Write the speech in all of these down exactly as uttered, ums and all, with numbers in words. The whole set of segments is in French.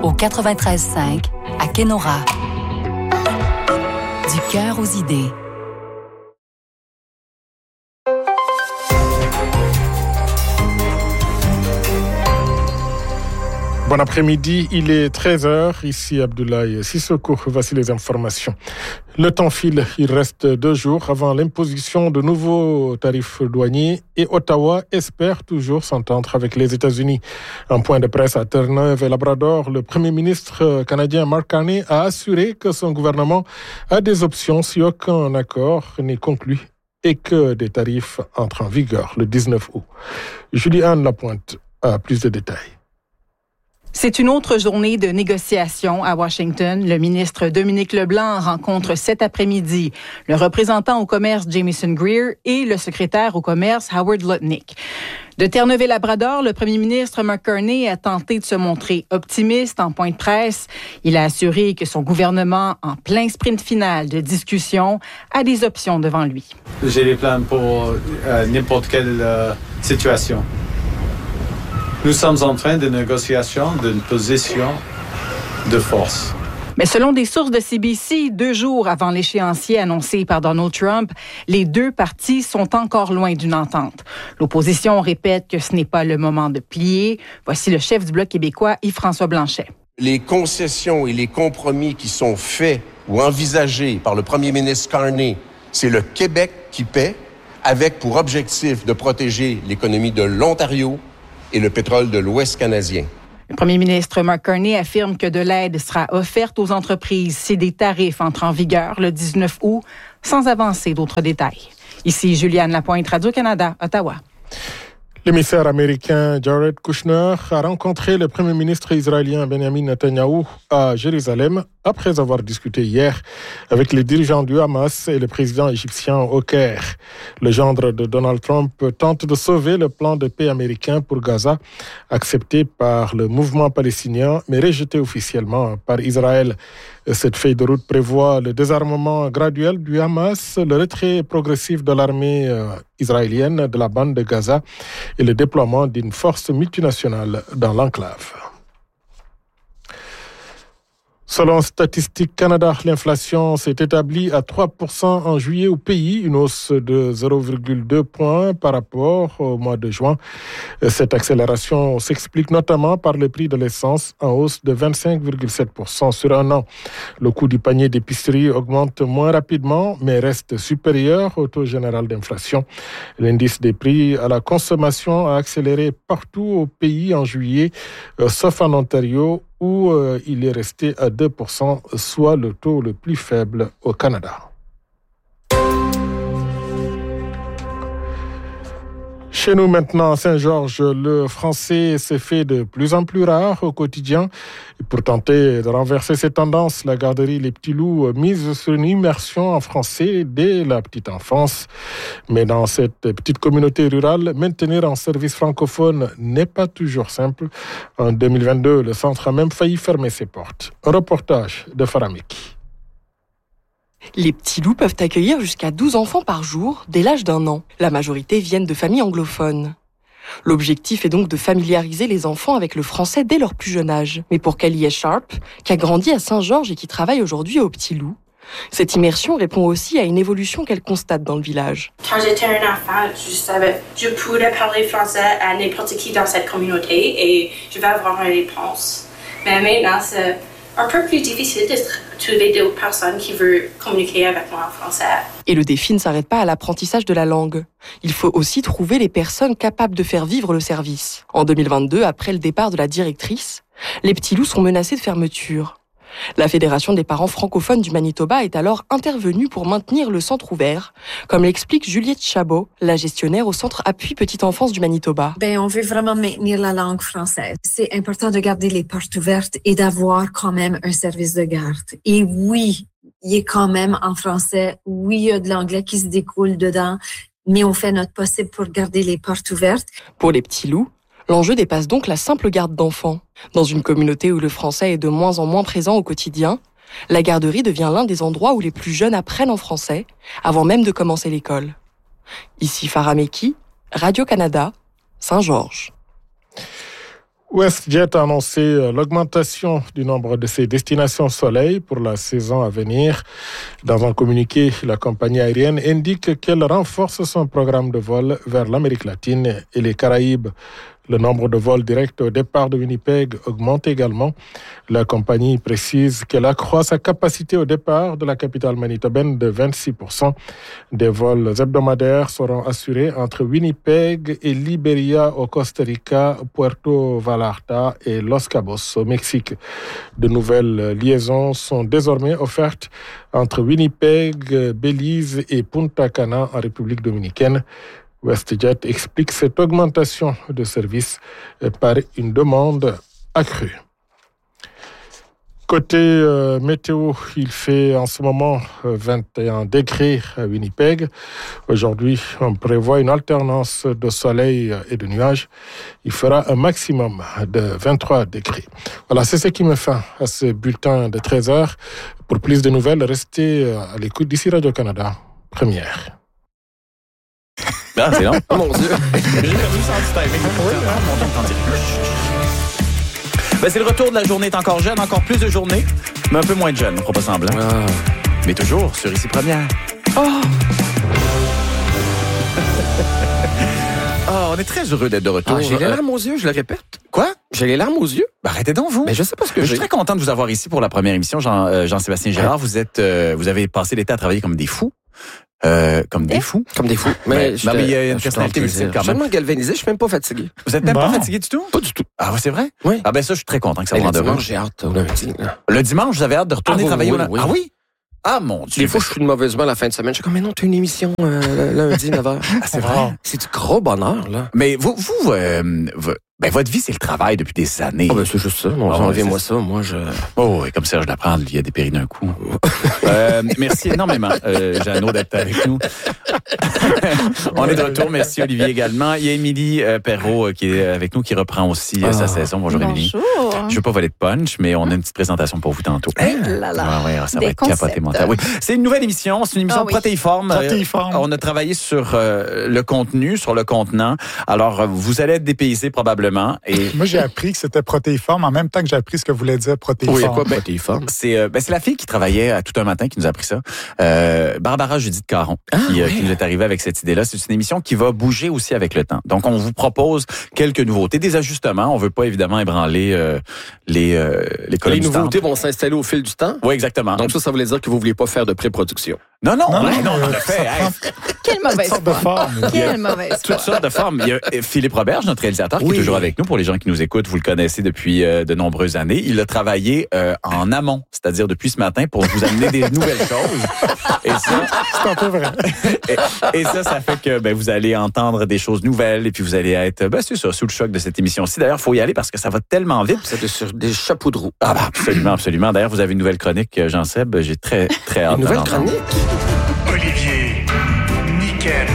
au quatre-vingt-treize cinq à Kenora. Du cœur aux idées. Bon après-midi, il est treize heures, ici Abdoulaye Sissoko, voici les informations. Le temps file, il reste deux jours avant l'imposition de nouveaux tarifs douaniers et Ottawa espère toujours s'entendre avec les États-Unis. En point de presse à Terre-Neuve et Labrador, le Premier ministre canadien Mark Carney a assuré que son gouvernement a des options si aucun accord n'est conclu et que des tarifs entrent en vigueur le dix-neuf août. Julie-Anne Lapointe a plus de détails. C'est une autre journée de négociations à Washington. Le ministre Dominique Leblanc rencontre cet après-midi le représentant au commerce Jamieson Greer et le secrétaire au commerce Howard Lutnick. De Terre-Neuve et Labrador, le premier ministre Mark Carney a tenté de se montrer optimiste en point de presse. Il a assuré que son gouvernement, en plein sprint final de discussion, a des options devant lui. J'ai des plans pour euh, n'importe quelle euh, situation. Nous sommes en train de négociation d'une position de force. Mais selon des sources de C B C, deux jours avant l'échéancier annoncé par Donald Trump, les deux partis sont encore loin d'une entente. L'opposition répète que ce n'est pas le moment de plier. Voici le chef du Bloc québécois, Yves-François Blanchet. Les concessions et les compromis qui sont faits ou envisagés par le premier ministre Carney, c'est le Québec qui paie, avec pour objectif de protéger l'économie de l'Ontario et le pétrole de l'Ouest canadien. Le premier ministre Mark Carney affirme que de l'aide sera offerte aux entreprises si des tarifs entrent en vigueur le dix-neuf août, sans avancer d'autres détails. Ici Juliane Lapointe, Radio-Canada, Ottawa. L'émissaire américain Jared Kushner a rencontré le premier ministre israélien Benjamin Netanyahou à Jérusalem après avoir discuté hier avec les dirigeants du Hamas et le président égyptien au Caire. Le gendre de Donald Trump tente de sauver le plan de paix américain pour Gaza, accepté par le mouvement palestinien mais rejeté officiellement par Israël. Cette feuille de route prévoit le désarmement graduel du Hamas, le retrait progressif de l'armée israélienne de la bande de Gaza et le déploiement d'une force multinationale dans l'enclave. Selon Statistique Canada, l'inflation s'est établie à trois pour cent en juillet au pays, une hausse de zéro virgule deux points par rapport au mois de juin. Cette accélération s'explique notamment par le prix de l'essence en hausse de vingt-cinq virgule sept pour cent sur un an. Le coût du panier d'épicerie augmente moins rapidement, mais reste supérieur au taux général d'inflation. L'indice des prix à la consommation a accéléré partout au pays en juillet, sauf en Ontario, où euh, il est resté à deux pour cent, soit le taux le plus faible au Canada. Chez nous maintenant, à Saint-Georges, le français s'est fait de plus en plus rare au quotidien. Et pour tenter de renverser ces tendances, la garderie Les Petits Loups mise sur une immersion en français dès la petite enfance. Mais dans cette petite communauté rurale, maintenir un service francophone n'est pas toujours simple. En deux mille vingt-deux, le centre a même failli fermer ses portes. Un reportage de Faramiki. Les Petits Loups peuvent accueillir jusqu'à douze enfants par jour dès l'âge d'un an. La majorité viennent de familles anglophones. L'objectif est donc de familiariser les enfants avec le français dès leur plus jeune âge. Mais pour Kelly Sharp, qui a grandi à Saint-Georges et qui travaille aujourd'hui aux Petits Loups, cette immersion répond aussi à une évolution qu'elle constate dans le village. Quand j'étais un enfant, je savais, je pouvais parler français à n'importe qui dans cette communauté et je vais avoir une réponse. Mais maintenant, c'est un peu plus difficile de trouver d'autres personnes qui veulent communiquer avec moi en français. Et le défi ne s'arrête pas à l'apprentissage de la langue. Il faut aussi trouver les personnes capables de faire vivre le service. En deux mille vingt-deux, après le départ de la directrice, les Petits Loups sont menacés de fermeture. La Fédération des parents francophones du Manitoba est alors intervenue pour maintenir le centre ouvert, comme l'explique Juliette Chabot, la gestionnaire au centre Appui Petite Enfance du Manitoba. Ben, on veut vraiment maintenir la langue française. C'est important de garder les portes ouvertes et d'avoir quand même un service de garde. Et oui, il est quand même en français. Oui, il y a de l'anglais qui se découle dedans, mais on fait notre possible pour garder les portes ouvertes. Pour les Petits Loups, l'enjeu dépasse donc la simple garde d'enfants. Dans une communauté où le français est de moins en moins présent au quotidien, la garderie devient l'un des endroits où les plus jeunes apprennent en français, avant même de commencer l'école. Ici Farameki, Radio-Canada, Saint-Georges. WestJet a annoncé l'augmentation du nombre de ses destinations soleil pour la saison à venir. Dans un communiqué, la compagnie aérienne indique qu'elle renforce son programme de vol vers l'Amérique latine et les Caraïbes. Le nombre de vols directs au départ de Winnipeg augmente également. La compagnie précise qu'elle accroît sa capacité au départ de la capitale manitobaine de vingt-six pour cent. Des vols hebdomadaires seront assurés entre Winnipeg et Liberia au Costa Rica, Puerto Vallarta et Los Cabos au Mexique. De nouvelles liaisons sont désormais offertes entre Winnipeg, Belize et Punta Cana en République dominicaine. WestJet explique cette augmentation de services par une demande accrue. Côté euh, météo, il fait en ce moment vingt et un degrés à Winnipeg. Aujourd'hui, on prévoit une alternance de soleil et de nuages. Il fera un maximum de vingt-trois degrés. Voilà, c'est ce qui me fait à ce bulletin de treize heures. Pour plus de nouvelles, restez à l'écoute d'ici Radio-Canada, première. Ah, c'est long. Oh mon Dieu. J'ai perdu sans du timing. Oui, hein, mon Dieu, t'en dirais. Ben, c'est le retour de la journée est encore jeune, encore plus de journées, mais un peu moins de jeune, on fera pas semblant. Ah. Mais toujours sur Ici Première. Oh! Oh, on est très heureux d'être de retour. Ah, j'ai les larmes aux yeux, je le répète. Quoi? J'ai les larmes aux yeux. Ben, arrêtez donc, vous. Mais je sais pas ce que Je j'ai. suis très content de vous avoir ici pour la première émission, Jean, euh, Jean-Sébastien Girard. Vous êtes, euh, vous avez passé l'été à travailler comme des fous. Euh, comme des fous. Comme des fous. Mais, ben, mais il y a une personnalité multiple quand même. Je suis tellement galvanisé, je suis même pas fatigué. Vous êtes même bon. pas fatigué du tout? Pas du tout. Ah, c'est vrai? Oui. Ah, ben ça, je suis très content que ça Et vous le rende heureux. dimanche, j'ai hâte au lundi. Là. Le dimanche, vous avez hâte de retourner Ah, oui, travailler oui, au lundi? oui. Ah oui? Ah, mon Dieu. Des fois, je suis de mauvaise humeur la fin de semaine. Je suis comme, mais non, t'as une émission euh, lundi, neuf heures. Ah, c'est vrai? C'est du gros bonheur, là. Mais vous, vous, euh, vous ben, votre vie, c'est le travail depuis des années. Ah, ben, c'est juste ça. Bon, Ah, enlevez-moi c'est... ça. Moi, je. Oh, et comme ça, je l'apprends, il y a dépéri d'un coup. euh, merci énormément, euh, Jeannot, d'être avec nous. On est de retour. Merci, Olivier, également. Il y a Émilie euh, Perrault euh, qui est avec nous, qui reprend aussi euh, ah. sa saison. Bonjour, Émilie. Bonjour. Je ne veux pas voler de punch, mais on a une petite présentation pour vous tantôt. Hey là là. Ouais, ouais, ça Des va être concepts. capoté mental. Oui. C'est une nouvelle émission. C'est une émission ah, oui. protéiforme. Protéiforme. Euh, on a travaillé sur euh, le contenu, sur le contenant. Alors, vous allez être dépaysé probablement. Et moi, j'ai appris que c'était protéiforme en même temps que j'ai appris ce que voulait dire protéiforme. Oui, quoi, protéiforme? C'est, euh, ben, c'est la fille qui travaillait à Tout un matin qui nous a appris ça. Euh, Barbara Judith Caron, ah, qui, euh, oui. qui nous est arrivée avec cette idée-là. C'est une émission qui va bouger aussi avec le temps. Donc, on vous propose quelques nouveautés, des ajustements. On veut pas évidemment ébranler euh, les euh, les colonnes Les du nouveautés temple. vont s'installer au fil du temps? Oui, exactement. Donc ça, ça voulait dire que vous vouliez pas faire de pré-production? Non, non, Non, non, non, non, on euh, l'a fait. Hey, Quelle mauvaise sorte de foi. forme. Quelle mauvaise toutes foi. sortes de formes. Il y a euh, Philippe Roberge, notre réalisateur, qui Oui. est toujours avec nous. Pour les gens qui nous écoutent, vous le connaissez depuis euh, de nombreuses années. Il a travaillé euh, en amont, c'est-à-dire depuis ce matin, pour vous amener des nouvelles choses. Et ça, C'est un peu vrai. et, et ça, ça fait que ben, vous allez entendre des choses nouvelles et puis vous allez être, ben, c'est ça, sous le choc de cette émission-ci. D'ailleurs, il faut y aller parce que ça va tellement vite. C'est sur des chapeaux de roue. Ah, ben, absolument, absolument. D'ailleurs, vous avez une nouvelle chronique, Jean-Seb. J'ai très, très hâte Une de nouvelle l'entendre. chronique? Olivier, Niquette,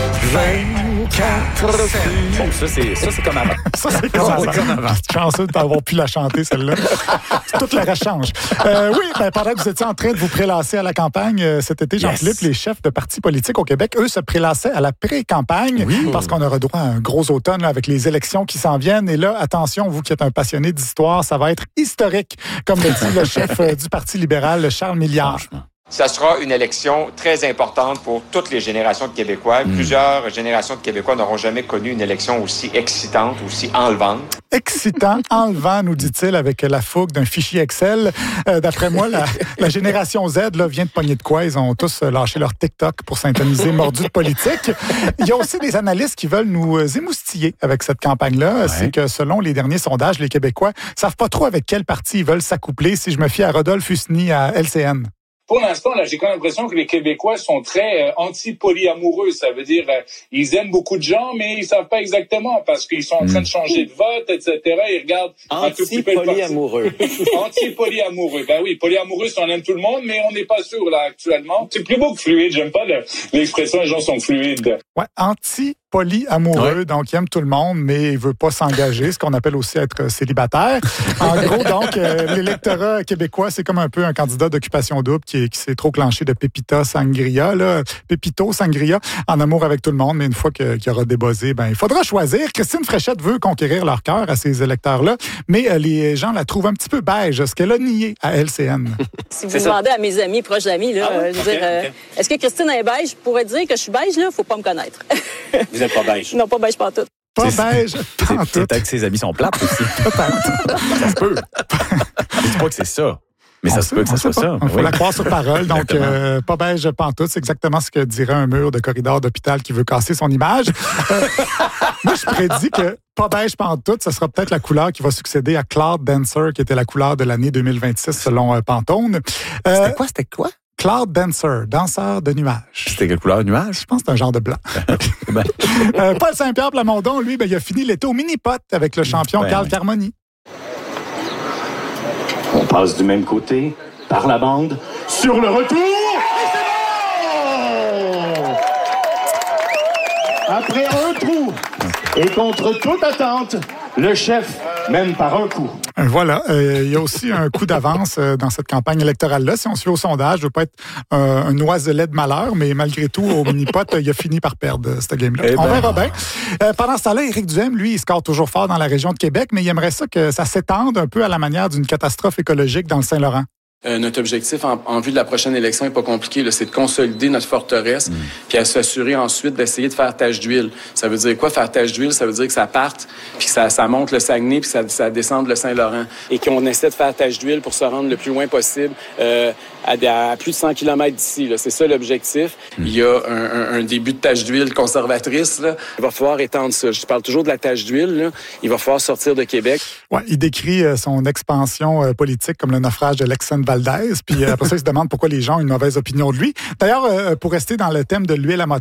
vingt-quatre Bon, ça, c'est, ça, c'est comme avant. Ça, c'est comme ça. Je suis chanceux d'avoir pu la chanter, celle-là. Toute la rechange. Euh, oui, ben, pendant que vous étiez en train de vous prélasser à la campagne euh, cet été, Jean-Philippe, Yes. les chefs de partis politiques au Québec, eux, se prélassaient à la pré-campagne Oui. parce qu'on aura droit à un gros automne là, avec les élections qui s'en viennent. Et là, attention, vous qui êtes un passionné d'histoire, ça va être historique, comme le dit le chef euh, du Parti libéral, Charles Milliard. Franchement. Ça sera une élection très importante pour toutes les générations de Québécois. Mmh. Plusieurs générations de Québécois n'auront jamais connu une élection aussi excitante, aussi enlevante. Excitant, enlevant, nous dit-il, avec la fougue d'un fichier Excel. Euh, d'après moi, la, la génération Z là, vient de pogner de quoi. Ils ont tous lâché leur TikTok pour s'intoniser mordu de politique. Il y a aussi des analystes qui veulent nous émoustiller avec cette campagne-là. Ouais. C'est que selon les derniers sondages, les Québécois savent pas trop avec quel parti ils veulent s'accoupler, si je me fie à Rodolphe Husny à L C N. Pour l'instant, là, j'ai quand même l'impression que les Québécois sont très euh, anti-polyamoureux. Ça veut dire euh, ils aiment beaucoup de gens, mais ils savent pas exactement parce qu'ils sont en train de changer de vote, et cetera. Ils regardent un tout petit peu Anti-polyamoureux. Anti-polyamoureux. Ben oui, polyamoureux, c'est on aime tout le monde, mais on n'est pas sûr là actuellement. C'est plus beau que fluide. J'aime pas le, l'expression les gens sont fluides. Ouais, anti polyamoureux, ouais. donc il aime tout le monde, mais il veut pas s'engager, ce qu'on appelle aussi être célibataire. En gros, donc, euh, l'électorat québécois, c'est comme un peu un candidat d'occupation double qui, qui s'est trop clenché de Pépita Sangria, là, Pépito Sangria, en amour avec tout le monde, mais une fois que, qu'il aura débossé, ben, il faudra choisir. Christine Fréchette veut conquérir leur cœur à ces électeurs-là, mais euh, les gens la trouvent un petit peu beige, ce qu'elle a nié à L C N. Si vous demandez à mes amis, proches amis, là, ah oui? je veux okay, dire, euh, okay. est-ce que Christine est beige? Je pourrais dire que je suis beige, là, faut pas me connaître. Vous n'êtes pas beige? Non, pas beige pantoute. Pas beige pantoute. Peut-être que ses amis sont plates aussi. Ça se peut. Je dis pas que c'est ça. Mais on ça se peut que ça soit ça. Il faut oui. la croire sur parole. Donc, euh, pas beige pantoute, c'est exactement ce que dirait un mur de corridor d'hôpital qui veut casser son image. Euh, moi, je prédis que pas beige pantoute, ce sera peut-être la couleur qui va succéder à Cloud Dancer, qui était la couleur de l'année deux mille vingt-six selon euh, Pantone. Euh, c'était quoi? C'était quoi? Cloud Dancer, danseur de nuages. C'était quelle couleur, nuage? Je pense que c'est un genre de blanc. ben. euh, Paul Saint-Pierre Plamondon, lui, ben, il a fini l'été au mini-pot avec le champion ben, Carl oui. Carmoni. On passe du même côté, par la bande, sur le retour, et c'est bon! Après un trou, et contre toute attente, le chef mène par un coup. Voilà. Euh, il y a aussi un coup d'avance euh, dans cette campagne électorale-là. Si on suit au sondage, je ne veux pas être euh, un oiselet de malheur, mais malgré tout, au mini-pot, il a fini par perdre euh, cette game-là. Eh on ben... verra bien. Euh, pendant ce temps-là, Éric Duhaime, lui, il score toujours fort dans la région de Québec, mais il aimerait ça que ça s'étende un peu à la manière d'une catastrophe écologique dans le Saint-Laurent. Euh, notre objectif en, en vue de la prochaine élection n'est pas compliqué, là, c'est de consolider notre forteresse, mmh. puis à s'assurer ensuite d'essayer de faire tache d'huile. Ça veut dire quoi, faire tache d'huile? Ça veut dire que ça parte, puis que ça, ça monte le Saguenay, puis ça, ça descende le Saint-Laurent. Et qu'on essaie de faire tache d'huile pour se rendre le plus loin possible, euh, à, à plus de cent kilomètres d'ici. Là. C'est ça l'objectif. Mmh. Il y a un, un, un début de tache d'huile conservatrice. Là. Il va falloir étendre ça. Je parle toujours de la tache d'huile. Là. Il va falloir sortir de Québec. Ouais, il décrit euh, son expansion euh, politique comme le naufrage de l'ex-Valdez, puis euh, après ça, il se demande pourquoi les gens ont une mauvaise opinion de lui. D'ailleurs, euh, pour rester dans le thème de l'huile à moteur,